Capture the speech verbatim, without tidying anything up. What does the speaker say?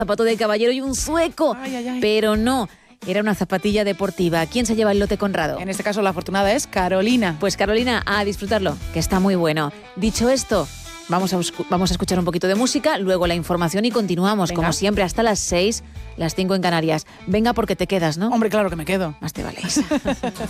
zapato de caballero y un zueco. Ay, ay, ay. Pero no, era una zapatilla deportiva. ¿Quién se lleva el lote Conrado? En este caso la afortunada es Carolina. Pues Carolina, a disfrutarlo, que está muy bueno. Dicho esto, vamos a, vamos a escuchar un poquito de música, luego la información y continuamos, Venga. como siempre, hasta las seis, las cinco en Canarias. Venga, porque te quedas, ¿no? Hombre, claro que me quedo. Más te vale, Isa.